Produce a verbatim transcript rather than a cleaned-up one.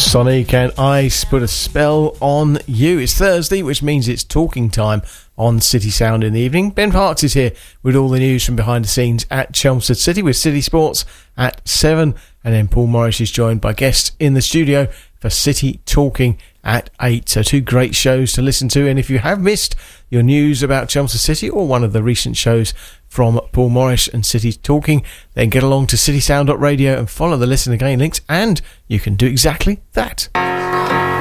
Sonic and Ice put a spell on you. It's Thursday, which means it's talking time on City Sound in the evening. Ben Parks is here with all the news from behind the scenes at Chelmsford City with City Sports at seven, and then Paul Morris is joined by guests in the studio for City Talking at eight. So two great shows to listen to, and if you have missed your news about Chelmsford City or one of the recent shows from Paul Morris and City Talking, then get along to citysound dot radio and follow the Listen Again links, and you can do exactly that.